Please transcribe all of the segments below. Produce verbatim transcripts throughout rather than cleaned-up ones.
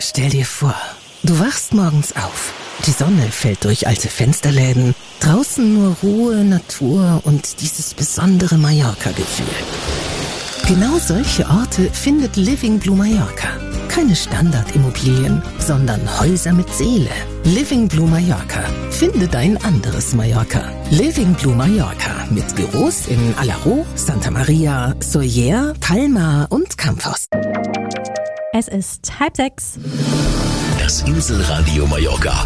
Stell dir vor, du wachst morgens auf. Die Sonne fällt durch alte Fensterläden. Draußen nur Ruhe, Natur und dieses besondere Mallorca-Gefühl. Genau solche Orte findet Living Blue Mallorca. Keine Standardimmobilien, sondern Häuser mit Seele. Living Blue Mallorca. Finde dein anderes Mallorca. Living Blue Mallorca mit Büros in Alaró, Santa Maria, Sóller, Palma und Campos. Es ist halb sechs. Das Inselradio Mallorca.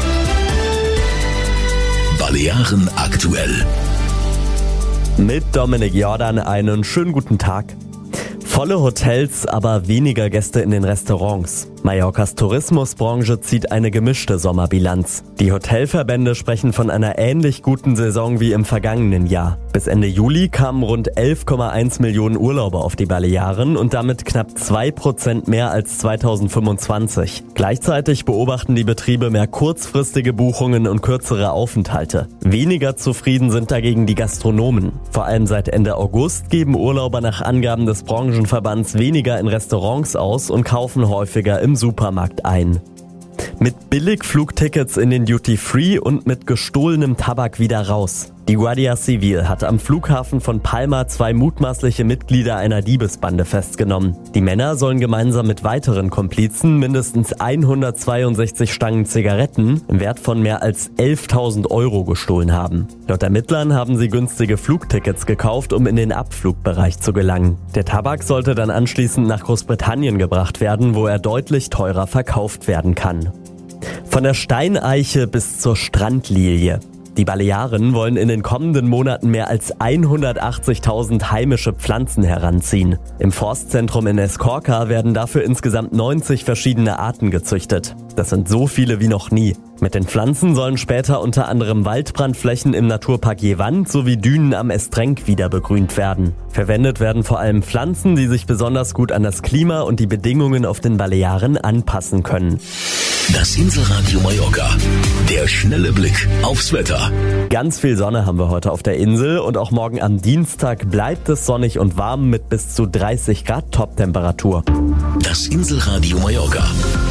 Balearen aktuell. Mit Dominik Jordan einen schönen guten Tag. Volle Hotels, aber weniger Gäste in den Restaurants. Mallorcas Tourismusbranche zieht eine gemischte Sommerbilanz. Die Hotelverbände sprechen von einer ähnlich guten Saison wie im vergangenen Jahr. Bis Ende Juli kamen rund elf Komma eins Millionen Urlauber auf die Balearen und damit knapp zwei Prozent mehr als zweitausendfünfundzwanzig. Gleichzeitig beobachten die Betriebe mehr kurzfristige Buchungen und kürzere Aufenthalte. Weniger zufrieden sind dagegen die Gastronomen. Vor allem seit Ende August geben Urlauber nach Angaben des Branchenverbands weniger in Restaurants aus und kaufen häufiger im Supermarkt ein. Mit Billigflugtickets in den Duty-Free und mit gestohlenem Tabak wieder raus. Die Guardia Civil hat am Flughafen von Palma zwei mutmaßliche Mitglieder einer Diebesbande festgenommen. Die Männer sollen gemeinsam mit weiteren Komplizen mindestens hundertzweiundsechzig Stangen Zigaretten im Wert von mehr als elftausend Euro gestohlen haben. Laut Ermittlern haben sie günstige Flugtickets gekauft, um in den Abflugbereich zu gelangen. Der Tabak sollte dann anschließend nach Großbritannien gebracht werden, wo er deutlich teurer verkauft werden kann. Von der Steineiche bis zur Strandlilie. Die Balearen wollen in den kommenden Monaten mehr als hundertachtzigtausend heimische Pflanzen heranziehen. Im Forstzentrum in Escorca werden dafür insgesamt neunzig verschiedene Arten gezüchtet. Das sind so viele wie noch nie. Mit den Pflanzen sollen später unter anderem Waldbrandflächen im Naturpark Llevant sowie Dünen am Estrenc wieder begrünt werden. Verwendet werden vor allem Pflanzen, die sich besonders gut an das Klima und die Bedingungen auf den Balearen anpassen können. Das Inselradio Mallorca. Der schnelle Blick aufs Wetter. Ganz viel Sonne haben wir heute auf der Insel und auch morgen am Dienstag bleibt es sonnig und warm mit bis zu dreißig Grad Toptemperatur. Das Inselradio Mallorca.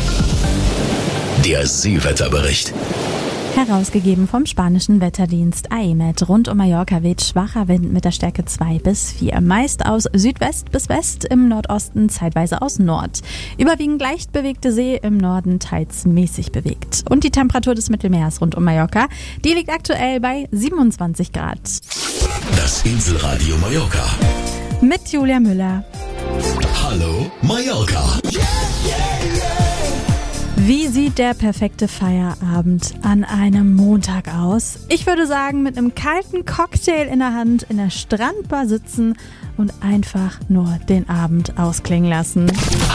Der Seewetterbericht. Herausgegeben vom spanischen Wetterdienst A E M E T. Rund um Mallorca weht schwacher Wind mit der Stärke zwei bis vier. Meist aus Südwest bis West, im Nordosten zeitweise aus Nord. Überwiegend leicht bewegte See, im Norden teils mäßig bewegt. Und die Temperatur des Mittelmeers rund um Mallorca, die liegt aktuell bei siebenundzwanzig Grad. Das Inselradio Mallorca. Mit Julia Müller. Hallo Mallorca. Wie sieht der perfekte Feierabend an einem Montag aus? Ich würde sagen, mit einem kalten Cocktail in der Hand in der Strandbar sitzen und einfach nur den Abend ausklingen lassen.